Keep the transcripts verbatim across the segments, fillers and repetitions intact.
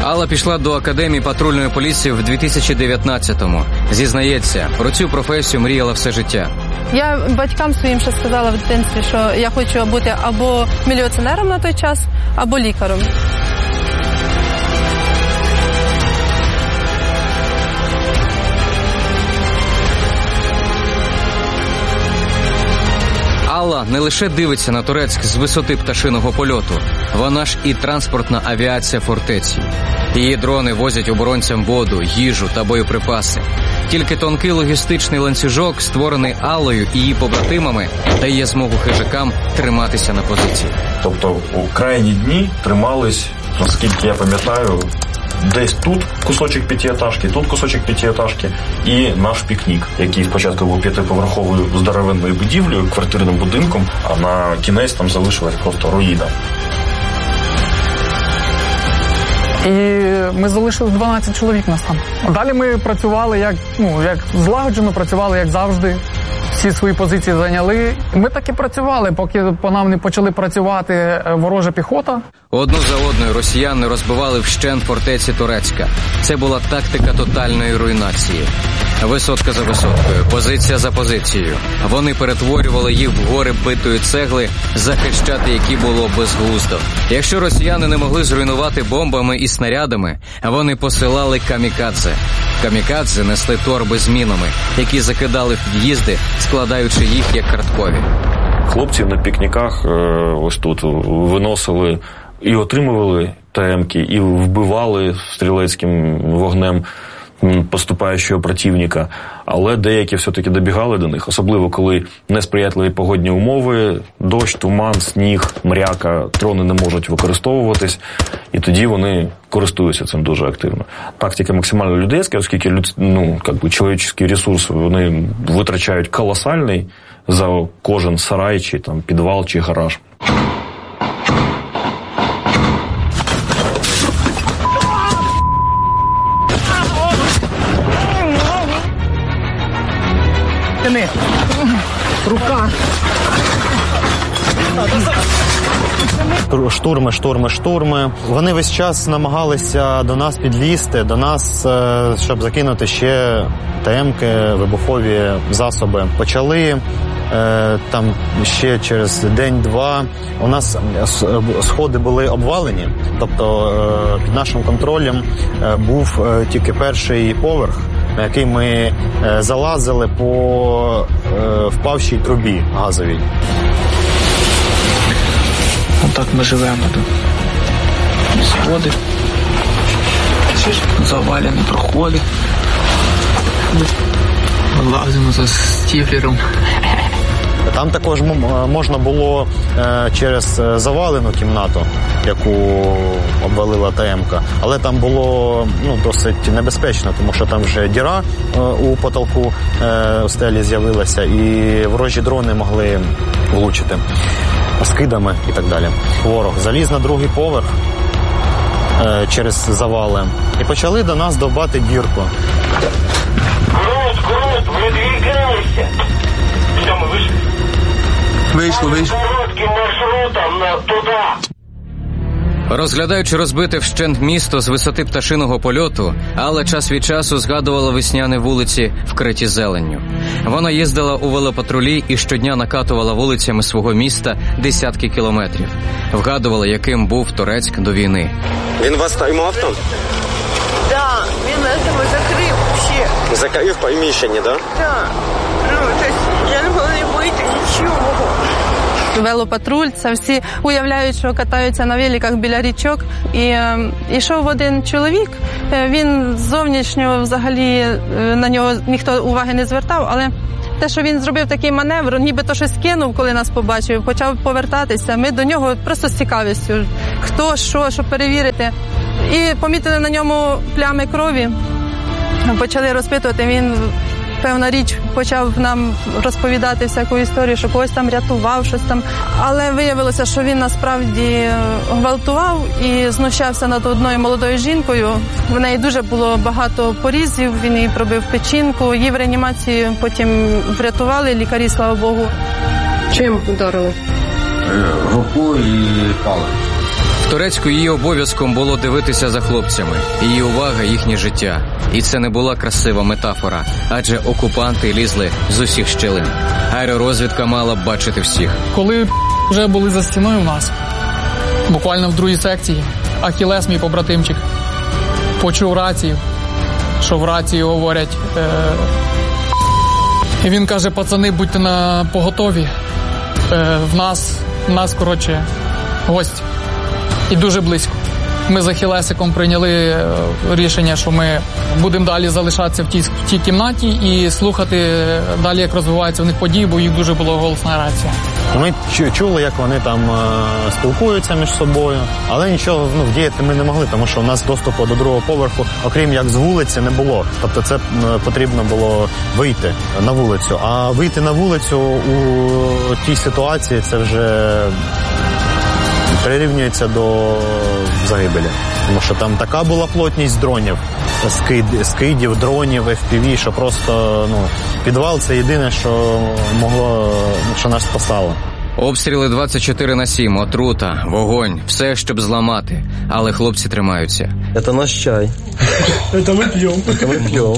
Алла пішла до Академії патрульної поліції в дві тисячі дев'ятнадцятому. Зізнається, про цю професію мріяла все життя. Я батькам своїм ще сказала в дитинстві, що я хочу бути або міліціонером на той час, або лікарем. Алла не лише дивиться на Торецьк з висоти пташиного польоту, вона ж і транспортна авіація фортеці. Її дрони возять оборонцям воду, їжу та боєприпаси. Тільки тонкий логістичний ланцюжок, створений Аллою і її побратимами, дає змогу хижакам триматися на позиції. Тобто у крайні дні тримались, наскільки я пам'ятаю, десь тут кусочок п'ятиетажки, тут кусочок п'ятиетажки і наш пікнік, який спочатку був п'ятиповерховою здоровенною будівлею, квартирним будинком, а на кінець там залишилась просто руїна. І ми залишили дванадцять чоловік нас там. Далі ми працювали як, ну, як злагоджено, працювали як завжди. Всі свої позиції зайняли. Ми так і працювали, поки по нам не почали працювати ворожа піхота. Одну за одною росіяни розбивали вщент фортеці Торецька. Це була тактика тотальної руйнації. Висотка за висоткою, позиція за позицією. Вони перетворювали їх в гори битої цегли, захищати які було безглуздо. Якщо росіяни не могли зруйнувати бомбами і снарядами, вони посилали камікадзе. Камікадзе несли торби з мінами, які закидали в під'їзди, складаючи їх як карткові. Хлопців на пікніках ось тут виносили і отримували ТМ-ки, і вбивали стрілецьким вогнем поступаючого противника, але деякі все-таки добігали до них, особливо коли несприятливі погодні умови, дощ, туман, сніг, мряка, дрони не можуть використовуватись, і тоді вони користуються цим дуже активно. Тактика максимально людейська, оскільки люд, ну, как би, чоловічний ресурс вони витрачають колосальний за кожен сарай, чи там, підвал, чи гараж. Рука. Штурми, штурми, штурми. Вони весь час намагалися до нас підлізти, до нас, щоб закинути ще ТМ-ки, вибухові засоби. Почали там ще через день-два. У нас сходи були обвалені, тобто під нашим контролем був тільки перший поверх, на який ми залазили по впавшій трубі газовій. Отак ми живемо тут. Сходи, завалені проходи. Лазимо за стіфлером. Там також можна було через завалену кімнату, яку обвалила ТМ-ка, але там було ну, досить небезпечно, тому що там вже діра у потолку у стелі з'явилася, і ворожі дрони могли влучити скидами і так далі. Ворог заліз на другий поверх через завали і почали до нас довбати дірку. Крут, крут, видвигаемся. Все, мы вышли. Вийшло, вийшло. Коротким маршрутом на туда. Розглядаючи розбите вщент місто з висоти пташиного польоту, Алла час від часу згадувала весняні вулиці, вкриті зеленню. Вона їздила у велопатрулі і щодня накатувала вулицями свого міста десятки кілометрів. Вгадувала, яким був Торецьк до війни. Він вас таймав там? Так, він нас там закрив ще. Закрив приміщення, так? Так. Ну, тобто я не могла не вийти, нічого. Велопатруль, це всі уявляють, що катаються на великах біля річок. І е, йшов один чоловік, він зовнішньо взагалі на нього ніхто уваги не звертав, але те, що він зробив такий маневр, ніби то щось кинув, коли нас побачив, почав повертатися. Ми до нього просто з цікавістю, хто, що, щоб перевірити. І помітили на ньому плями крові, почали розпитувати, він... Певна річ, почав нам розповідати всяку історію, що когось там рятував, щось там. Але виявилося, що він насправді гвалтував і знущався над одною молодою жінкою. В неї дуже було багато порізів, він їй пробив печінку. Її в реанімації потім врятували, лікарі, слава Богу. Чим ударили? Руку і палець. Турецьку її обов'язком було дивитися за хлопцями. Її увага – їхнє життя. І це не була красива метафора, адже окупанти лізли з усіх щілин. Аеророзвідка мала б бачити всіх. Коли вже були за стіною у нас, буквально в другій секції, Ахілес, мій побратимчик, почув рацію, що в рації говорять. Е- і він каже: пацани, будьте на поготові. Е- в нас, в нас, коротше, гості. І дуже близько. Ми з Ахілесиком прийняли рішення, що ми будемо далі залишатися в тій, в тій кімнаті і слухати далі, як розвиваються в них події, бо їх дуже була голосна рація. Ми чули, як вони там е, спілкуються між собою, але нічого ну, вдіяти ми не могли, тому що у нас доступу до другого поверху, окрім як з вулиці, не було. Тобто це потрібно було вийти на вулицю. А вийти на вулицю у тій ситуації – це вже прирівнюється до загибелі. Тому що там така була плотність дронів, скид, скидів, дронів, еф пі ві, що просто ну, підвал – це єдине, що могло, що нас спасало. Обстріли двадцять чотири на сім, отрута, вогонь, все, щоб зламати. Але хлопці тримаються. Це наш чай. Це ми п'ємо. Це ми п'ємо.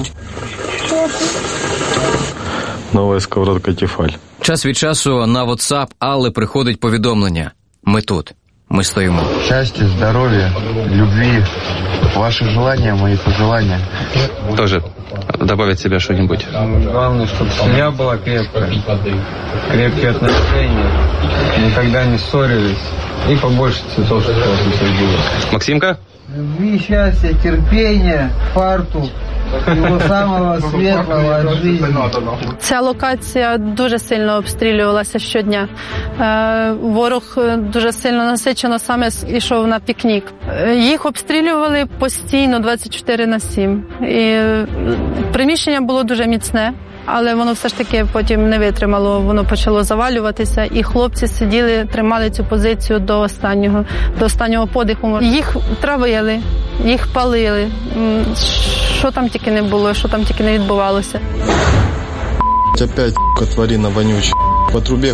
Нова сковородка Тефаль. Час від часу на WhatsApp Алли приходить повідомлення. Ми тут. Мы стоим. Счастья, здоровья, любви, ваши желания, мои пожелания. Тоже добавить в себя что-нибудь. Главное, чтобы семья была крепкая, крепкие отношения, никогда не ссорились и побольше цветов, чтобы садилось. Максимка? Любви, счастья, терпения, фарту. Його самого світлого від життя. Ця локація дуже сильно обстрілювалася щодня. Ворог дуже сильно насичено саме йшов на пікнік. Їх обстрілювали постійно двадцять чотири на сім. І приміщення було дуже міцне, але воно все ж таки потім не витримало, воно почало завалюватися, і хлопці сиділи, тримали цю позицію до останнього, до останнього подиху. Їх травили, їх палили. Що там тільки не було, що там тільки не відбувалося. Опять тварина вонючая. По трубе.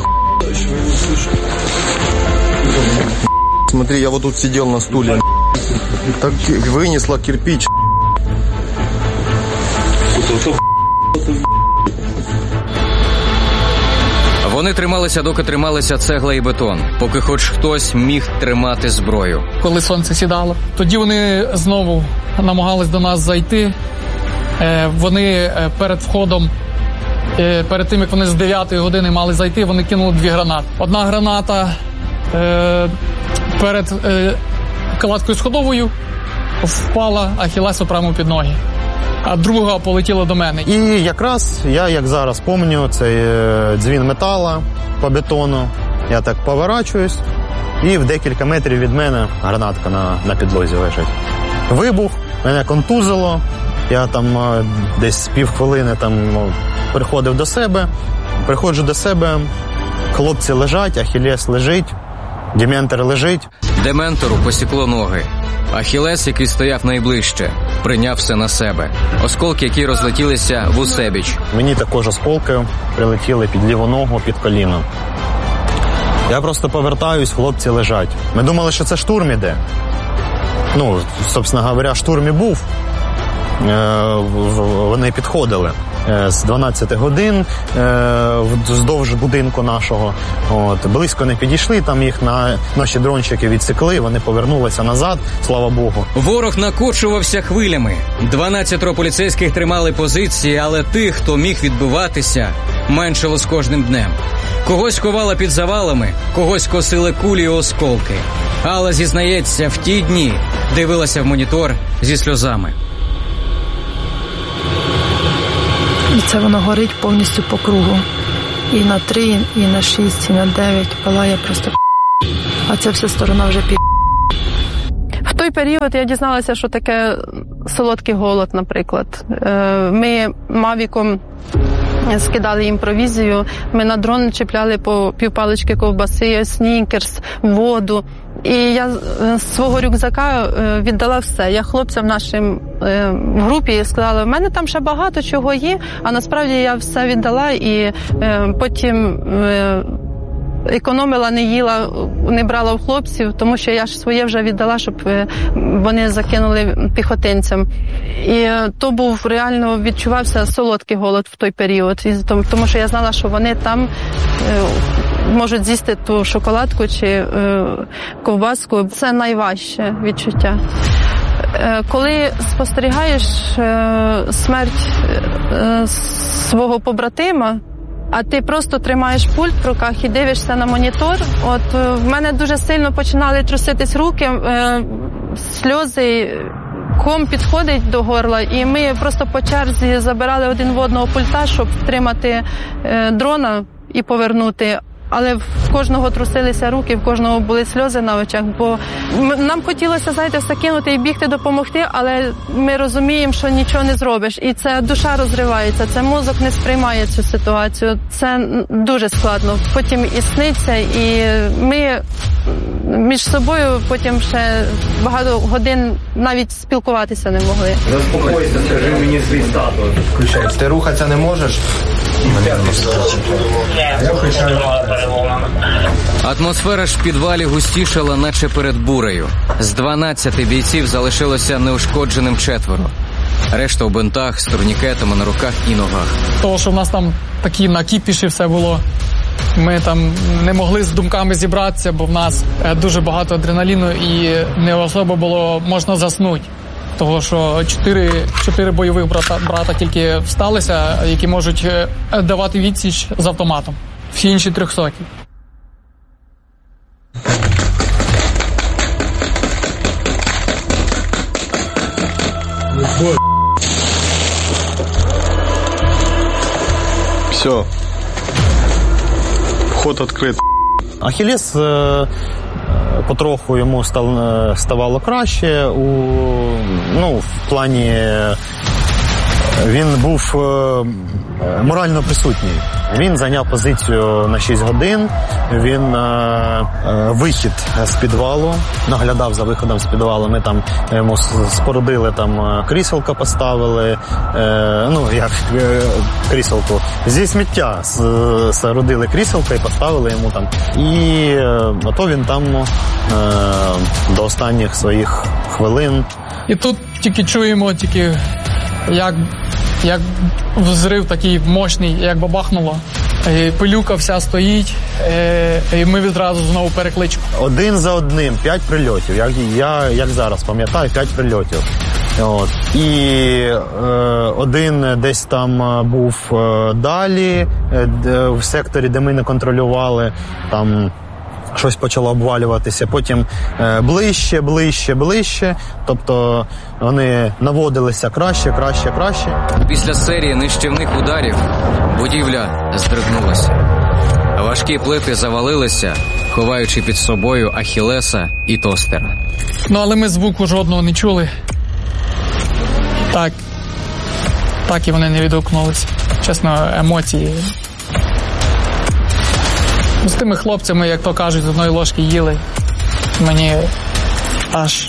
Смотри, я вот тут сидел на стуле. Так вынесла кирпич. Вони трималися, доки трималися цегла і бетон, поки хоч хтось міг тримати зброю. Коли сонце сідало, тоді вони знову намагались до нас зайти. Вони перед входом, перед тим, як вони з дев'ятої години мали зайти, вони кинули дві гранати. Одна граната перед кладкою сходовою впала Ахілесу прямо під ноги, а друга полетіла до мене. І якраз я, як зараз пам'ятаю, цей дзвін метала по бетону. Я так поворачуюсь, і в декілька метрів від мене гранатка на, на підлозі лежить. Вибух, мене контузило, я там десь півхвилини там приходив до себе, приходжу до себе, хлопці лежать, Ахілес лежить, Дементор лежить. Дементору посікло ноги. Ахілес, який стояв найближче, прийняв все на себе. Осколки, які розлетілися в усебіч. Мені також осколки прилетіли під ліву ногу, під коліно. Я просто повертаюсь, хлопці лежать. Ми думали, що це штурм іде. Ну, собственно говоря, штурм і був. Вони підходили з дванадцяти годин вздовж будинку нашого. От. Близько не підійшли, там їх на наші дрончики відсекли, вони повернулися назад, слава Богу. Ворог накочувався хвилями. дванадцятеро поліцейських тримали позиції, але тих, хто міг відбиватися, меншало з кожним днем. Когось ховала під завалами, когось косили кулі і осколки. Алла зізнається, в ті дні дивилася в монітор зі сльозами. І це воно горить повністю по кругу. І на три, і на шість, і на дев'ять палає просто. А ця вся сторона вже пі. В той період я дізналася, що таке солодкий голод, наприклад. Ми мавіком скидали їм провізію, ми на дрон чіпляли по півпалички ковбаси, снікерс, воду. І я з свого рюкзака віддала все. Я хлопцям нашим в групі сказала, в мене там ще багато чого є, а насправді я все віддала, і потім економила, не їла, не брала в хлопців, тому що я ж своє вже віддала, щоб вони закинули піхотинцям. І то був реально, відчувався солодкий голод в той період, тому що я знала, що вони там можуть з'їсти ту шоколадку чи ковбаску. Це найважче відчуття. Коли спостерігаєш смерть свого побратима, а ти просто тримаєш пульт в руках і дивишся на монітор, от в мене дуже сильно починали труситись руки, сльози, ком підходить до горла, і ми просто по черзі забирали один в одного пульта, щоб втримати дрона і повернути. Але в кожного трусилися руки, в кожного були сльози на очах, бо нам хотілося, знаєте, все кинути і бігти, допомогти, але ми розуміємо, що нічого не зробиш. І це душа розривається, це мозок не сприймає цю ситуацію. Це дуже складно. Потім і сниться, і ми між собою потім ще багато годин навіть спілкуватися не могли. Заспокойся, скажи мені свій статус. Включай. Ти рухатися не можеш? Атмосфера ж в підвалі густішала, наче перед бурею. З дванадцяти бійців залишилося неушкодженим четверо. Решта в бинтах, з турнікетами на руках і ногах. Того, що в нас там такі накіпіші все було. Ми там не могли з думками зібратися, бо в нас дуже багато адреналіну і не особо було можна заснути. Того, що чотири, чотири бойових брата, брата тільки всталися, які можуть давати відсіч з автоматом. Всі інші трьохсоті. Все. Вход відкрит. Ахілес е, потроху йому став, ставало краще. У, ну, в плані він був е, морально присутній. Він зайняв позицію на шість годин, він е, е, вихід з підвалу, наглядав за виходом з підвалу. Ми там йому спорудили, там кріселка поставили, е, ну як е, кріселку, зі сміття спорудили кріселка і поставили йому там. І е, то він там е, до останніх своїх хвилин. І тут тільки чуємо, тільки як Як взрив такий мощний, як бабахнуло. І пилюка вся стоїть, і ми відразу знову перекличку. Один за одним, п'ять прильотів. Як, я, як зараз пам'ятаю, п'ять прильотів. От. І е, один десь там був е, далі, е, в секторі, де ми не контролювали, там щось почало обвалюватися, потім е, ближче, ближче, ближче, тобто вони наводилися краще, краще, краще. Після серії нищівних ударів будівля здригнулася. Важкі плити завалилися, ховаючи під собою Ахілеса і Тостера. Ну, але ми звуку жодного не чули. Так, так і вони не відгукнулися. Чесно, емоції. З тими хлопцями, як то кажуть, з одної ложки їли. Мені аж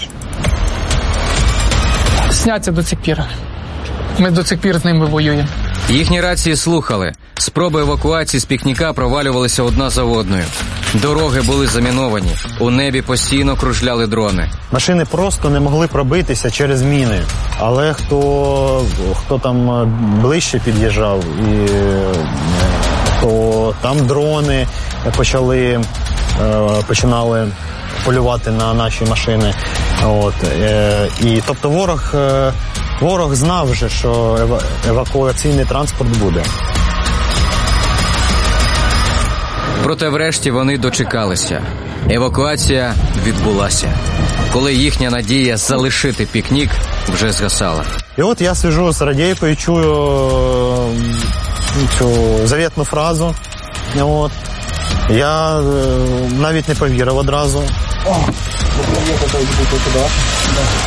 сняться до цих пір. Ми до цих пір з ними воюємо. Їхні рації слухали. Спроби евакуації з пікніка провалювалися одна за одною. Дороги були заміновані. У небі постійно кружляли дрони. Машини просто не могли пробитися через міни. Але хто, хто там ближче під'їжджав, і, то там дрони почали, починали полювати на наші машини. От. І, тобто ворог, ворог знав вже, що евакуаційний транспорт буде. Проте врешті вони дочекалися. Евакуація відбулася. Коли їхня надія залишити пікнік вже згасала. І от я сиджу з радійкою, чую цю завітну фразу. От. Я навіть не повірив одразу. О,